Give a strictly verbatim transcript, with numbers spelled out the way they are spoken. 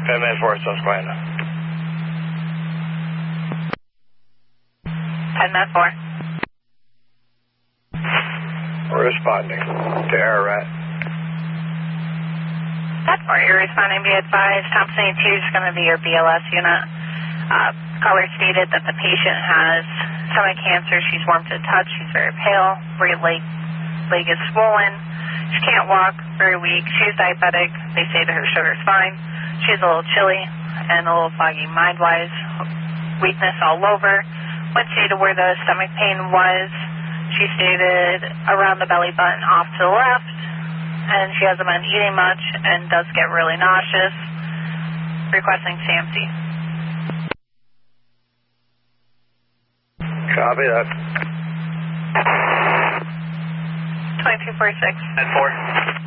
ten four, Susquehanna. ten four. We're responding to Ararat. ten four, you're responding be advised. Thompson A two is going to be your B L S unit. Uh, caller stated that the patient has stomach cancer. She's warm to the touch. She's very pale. Right leg, leg is swollen. She can't walk. Very weak. She's diabetic. They say that her sugar's fine. She's a little chilly and a little foggy mind-wise. Weakness all over. Went stated where the stomach pain was. She stated around the belly button off to the left. And she hasn't been eating much and does get really nauseous. Requesting C M C. Copy that. twenty-two forty-six. ten four.